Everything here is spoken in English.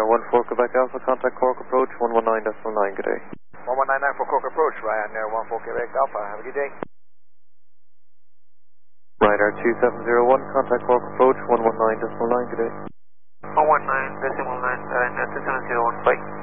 Ryanair 14 Quebec Alpha, contact Cork approach 119.9, good day. 1199 for Cork approach, Ryanair 14 Quebec Alpha, have a good day. Ryanair 2701, contact Cork approach 119.9, good day. 119.9, Ryanair 2701, bye.